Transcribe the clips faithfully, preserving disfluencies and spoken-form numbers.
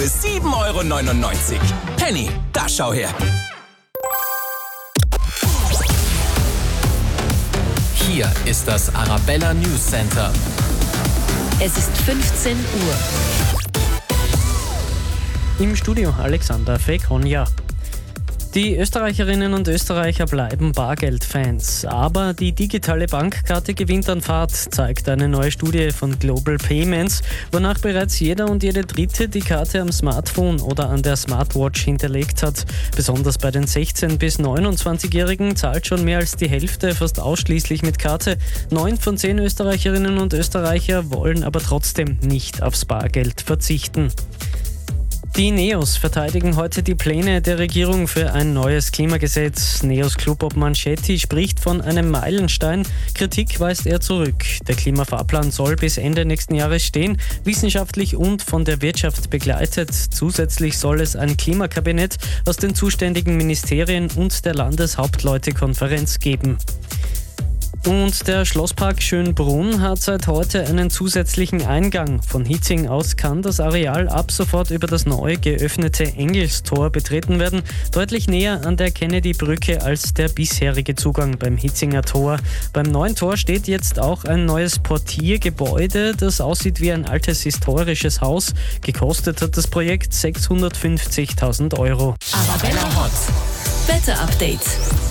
Bis sieben Euro neunundneunzig. Penny, da schau her. Hier ist das Arabella News Center. Es ist fünfzehn Uhr. Im Studio Alexander Fekonja. Die Österreicherinnen und Österreicher bleiben Bargeldfans, aber die digitale Bankkarte gewinnt an Fahrt, zeigt eine neue Studie von Global Payments, wonach bereits jeder und jede Dritte die Karte am Smartphone oder an der Smartwatch hinterlegt hat. Besonders bei den sechzehn- bis neunundzwanzigjährigen zahlt schon mehr als die Hälfte fast ausschließlich mit Karte. Neun von zehn Österreicherinnen und Österreicher wollen aber trotzdem nicht aufs Bargeld verzichten. Die Neos verteidigen heute die Pläne der Regierung für ein neues Klimagesetz. Neos Clubobmann Schetti spricht von einem Meilenstein. Kritik weist er zurück. Der Klimafahrplan soll bis Ende nächsten Jahres stehen, wissenschaftlich und von der Wirtschaft begleitet. Zusätzlich soll es ein Klimakabinett aus den zuständigen Ministerien und der Landeshauptleutekonferenz geben. Und der Schlosspark Schönbrunn hat seit heute einen zusätzlichen Eingang. Von Hitzing aus kann das Areal ab sofort über das neu geöffnete Engelstor betreten werden, deutlich näher an der Kennedy-Brücke als der bisherige Zugang beim Hitzinger Tor. Beim neuen Tor steht jetzt auch ein neues Portiergebäude, das aussieht wie ein altes historisches Haus. Gekostet hat das Projekt sechshundertfünfzigtausend Euro. Arabella Hot. Wetter-Update.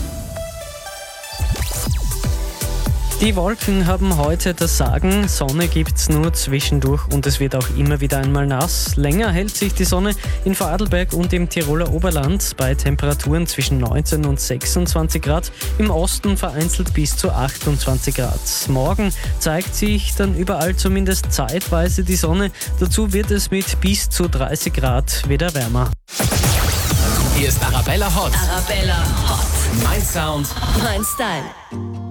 Die Wolken haben heute das Sagen, Sonne gibt's nur zwischendurch und es wird auch immer wieder einmal nass. Länger hält sich die Sonne in Vorarlberg und im Tiroler Oberland bei Temperaturen zwischen neunzehn und sechsundzwanzig Grad, im Osten vereinzelt bis zu achtundzwanzig Grad. Morgen zeigt sich dann überall zumindest zeitweise die Sonne, dazu wird es mit bis zu dreißig Grad wieder wärmer. Hier ist Arabella Hot. Arabella Hot. Mein Sound. Mein Style.